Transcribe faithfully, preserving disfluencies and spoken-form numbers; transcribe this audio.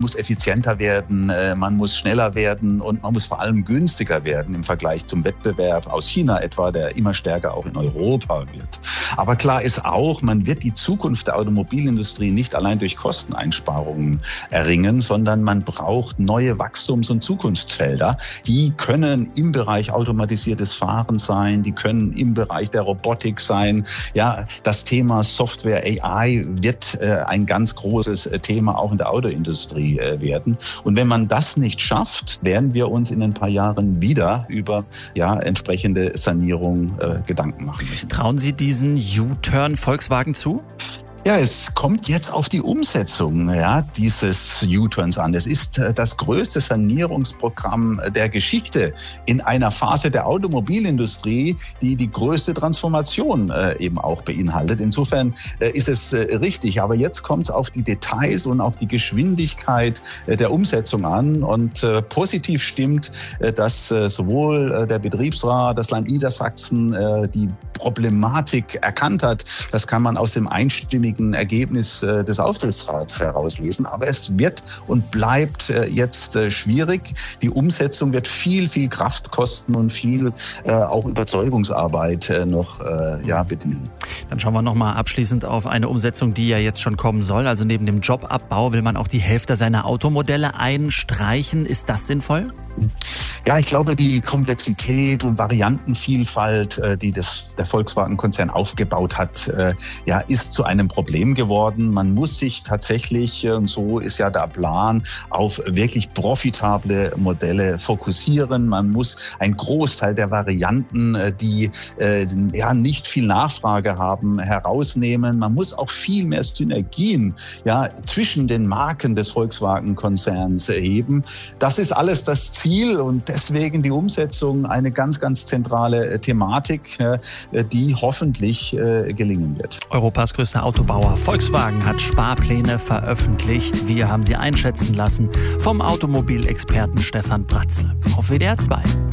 muss effizienter werden, äh, man muss schneller werden und man muss vor allem günstiger werden im Vergleich zum Wettbewerb aus China etwa, der immer stärker auch in Europa wird. Aber klar ist auch, man wird die Zukunft der Automobilindustrie nicht allein durch Kosteneinsparungen erringen, sondern man braucht neue Wachstums- und Zukunftsfelder. Die können im Bereich automatisiertes Fahren sein, die können im Bereich der Robotik sein. Ja, das Thema Software A I wird äh, ein ganz großes Thema auch in der Autoindustrie äh, werden. Und wenn man das nicht schafft, werden wir uns in ein paar Jahren wieder über ja, entsprechende Sanierung äh, Gedanken machen müssen. Trauen Sie diesen U-Turn Volkswagen zu? Ja, es kommt jetzt auf die Umsetzung ja, dieses U-Turns an. Es ist äh, das größte Sanierungsprogramm der Geschichte in einer Phase der Automobilindustrie, die die größte Transformation äh, eben auch beinhaltet. Insofern äh, ist es äh, richtig. Aber jetzt kommt es auf die Details und auf die Geschwindigkeit äh, der Umsetzung an. Und äh, positiv stimmt, äh, dass äh, sowohl äh, der Betriebsrat, das Land Niedersachsen äh, die Problematik erkannt hat. Das kann man aus dem einstimmigen Ergebnis äh, des Aufsichtsrats herauslesen. Aber es wird und bleibt äh, jetzt äh, schwierig. Die Umsetzung wird viel, viel Kraft kosten und viel äh, auch Überzeugungsarbeit äh, noch äh, ja, bedingen. Dann schauen wir noch mal abschließend auf eine Umsetzung, die ja jetzt schon kommen soll. Also neben dem Jobabbau will man auch die Hälfte seiner Automodelle einstreichen. Ist das sinnvoll? Ja, ich glaube, die Komplexität und Variantenvielfalt, die das, der Volkswagen-Konzern aufgebaut hat, ja, ist zu einem Problem geworden. Man muss sich tatsächlich, und so ist ja der Plan, auf wirklich profitable Modelle fokussieren. Man muss einen Großteil der Varianten, die ja nicht viel Nachfrage haben, herausnehmen. Man muss auch viel mehr Synergien ja, zwischen den Marken des Volkswagen-Konzerns heben. Das ist alles das Ziel. Und deswegen die Umsetzung eine ganz, ganz zentrale Thematik, die hoffentlich gelingen wird. Europas größter Autobauer Volkswagen hat Sparpläne veröffentlicht. Wir haben sie einschätzen lassen vom Automobilexperten Stefan Bratzel auf W D R zwei.